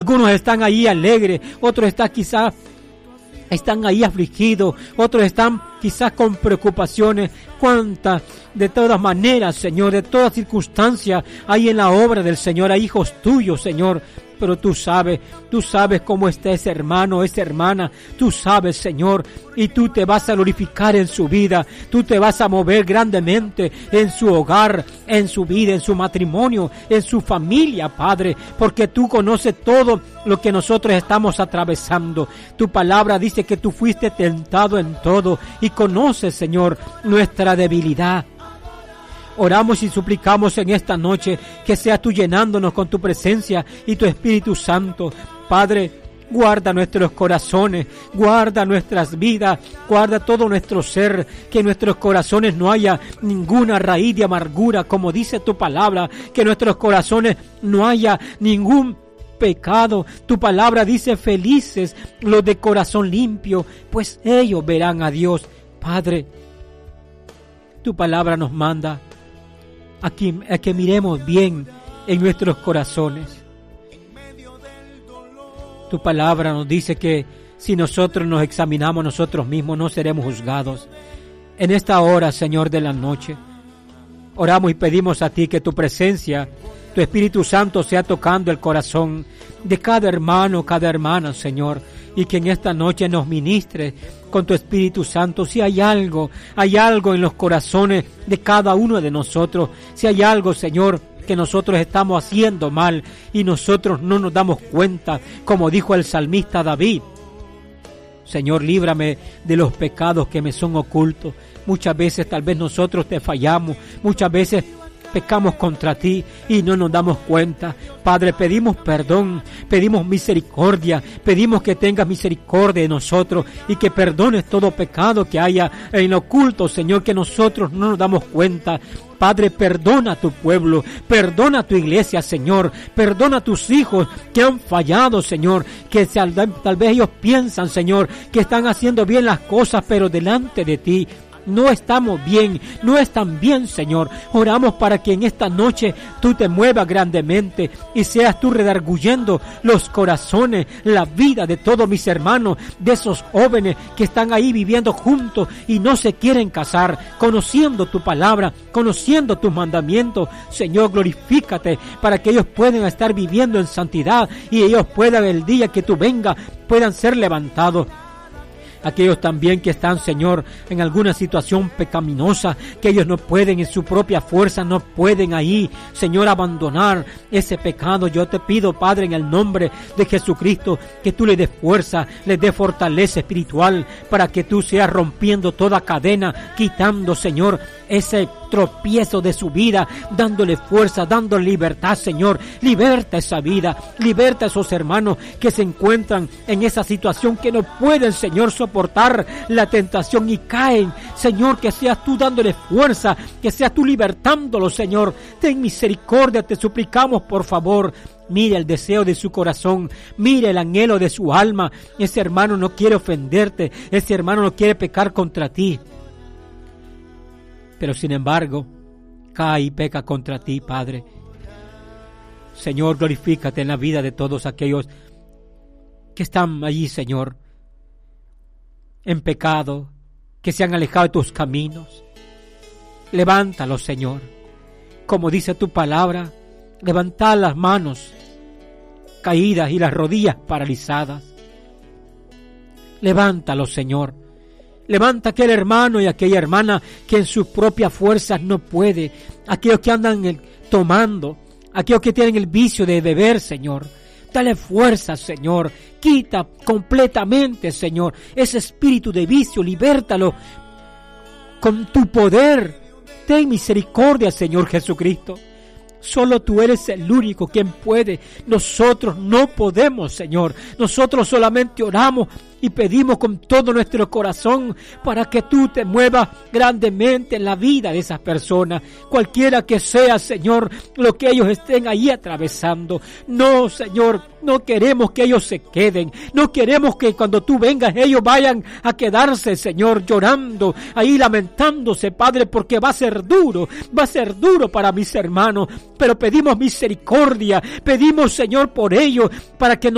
Algunos están ahí alegres, otros están ahí afligidos, otros están quizás con preocupaciones. Cuántas, de todas maneras, Señor, de todas circunstancias, hay en la obra del Señor, hay hijos tuyos, Señor. Pero tú sabes cómo está ese hermano, esa hermana, tú sabes, Señor, y tú te vas a glorificar en su vida, tú te vas a mover grandemente en su hogar, en su vida, en su matrimonio, en su familia, Padre, porque tú conoces todo lo que nosotros estamos atravesando. Tu palabra dice que tú fuiste tentado en todo y conoces, Señor, nuestra debilidad. Oramos y suplicamos en esta noche que seas tú llenándonos con tu presencia y tu Espíritu Santo. Padre, guarda nuestros corazones, guarda nuestras vidas, guarda todo nuestro ser, que en nuestros corazones no haya ninguna raíz de amargura, como dice tu palabra, que en nuestros corazones no haya ningún pecado. Tu palabra dice: felices los de corazón limpio, pues ellos verán a Dios. Padre, tu palabra nos manda a que miremos bien en nuestros corazones. Tu palabra nos dice que si nosotros nos examinamos nosotros mismos, no seremos juzgados. En esta hora, Señor, de la noche, oramos y pedimos a ti que tu presencia, tu Espíritu Santo, sea tocando el corazón de cada hermano, cada hermana, Señor, y que en esta noche nos ministre con tu Espíritu Santo. Si hay algo en los corazones de cada uno de nosotros, si hay algo, Señor, que nosotros estamos haciendo mal y nosotros no nos damos cuenta, como dijo el salmista David: Señor, líbrame de los pecados que me son ocultos. Muchas veces tal vez nosotros te fallamos, muchas veces pecamos contra ti y no nos damos cuenta. Padre, pedimos perdón, pedimos misericordia, pedimos que tengas misericordia de nosotros y que perdones todo pecado que haya en lo oculto, Señor, que nosotros no nos damos cuenta. Padre, perdona a tu pueblo, perdona a tu iglesia, Señor, perdona a tus hijos que han fallado, Señor, que tal vez ellos piensan, Señor, que están haciendo bien las cosas, pero delante de ti no estamos bien, no están bien, Señor. Oramos para que en esta noche tú te muevas grandemente y seas tú redarguyendo los corazones, la vida de todos mis hermanos, de esos jóvenes que están ahí viviendo juntos y no se quieren casar, conociendo tu palabra, conociendo tus mandamientos. Señor, glorifícate para que ellos puedan estar viviendo en santidad y ellos puedan, el día que tú vengas, puedan ser levantados. Aquellos también que están, Señor, en alguna situación pecaminosa, que ellos no pueden en su propia fuerza, no pueden ahí, Señor, abandonar ese pecado. Yo te pido, Padre, en el nombre de Jesucristo, que tú les des fuerza, les des fortaleza espiritual, para que tú seas rompiendo toda cadena, quitando, Señor, ese tropiezo de su vida, dándole fuerza, dándole libertad, Señor. Liberta esa vida, liberta a esos hermanos que se encuentran en esa situación, que no pueden, Señor, soportar la tentación y caen. Señor, que seas tú dándole fuerza, que seas tú libertándolos, Señor. Ten misericordia, te suplicamos, por favor. Mira el deseo de su corazón, mira el anhelo de su alma. Ese hermano no quiere ofenderte, ese hermano no quiere pecar contra ti, pero sin embargo cae y peca contra ti, Padre. Señor, glorifícate en la vida de todos aquellos que están allí, Señor, en pecado, que se han alejado de tus caminos. Levántalos, Señor, como dice tu palabra, levantad las manos caídas y las rodillas paralizadas. Levántalos, Señor. Levanta aquel hermano y aquella hermana que en sus propias fuerzas no puede. Aquellos que andan tomando, aquellos que tienen el vicio de beber, Señor. Dale fuerza, Señor. Quita completamente, Señor, ese espíritu de vicio. Libértalo con tu poder. Ten misericordia, Señor Jesucristo. Solo tú eres el único quien puede. Nosotros no podemos, Señor. Nosotros solamente oramos y pedimos con todo nuestro corazón para que tú te muevas grandemente en la vida de esas personas, cualquiera que sea, Señor, lo que ellos estén ahí atravesando. No, Señor, no queremos que ellos se queden, no queremos que cuando tú vengas ellos vayan a quedarse, Señor, llorando, ahí lamentándose, Padre, porque va a ser duro para mis hermanos, pero pedimos misericordia, pedimos, Señor, por ellos, para que